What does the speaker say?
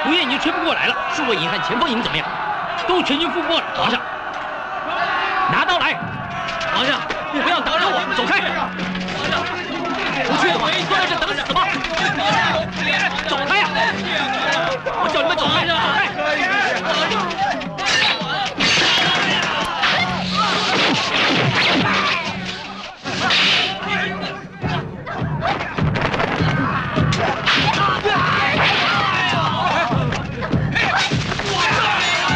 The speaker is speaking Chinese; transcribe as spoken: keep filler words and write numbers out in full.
胡彦已经吹不过来了，是我赢和前锋赢怎么样？都全军覆没了，皇上，拿刀来！皇上，不要